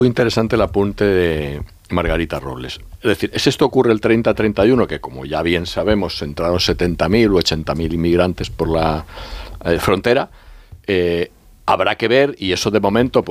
Muy interesante el apunte de Margarita Robles. Es decir, si esto ocurre el 30-31, que como ya bien sabemos, entraron 70.000 o 80.000 inmigrantes por la frontera, habrá que ver, y eso de momento pues